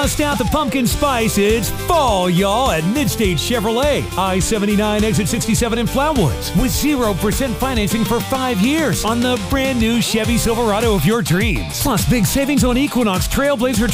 Bust out the pumpkin spice. It's fall, y'all, at Midstate Chevrolet. I-79 exit 67 in Flatwoods with 0% financing for 5 years on the brand new Chevy Silverado of your dreams. Plus big savings on Equinox, Trailblazer,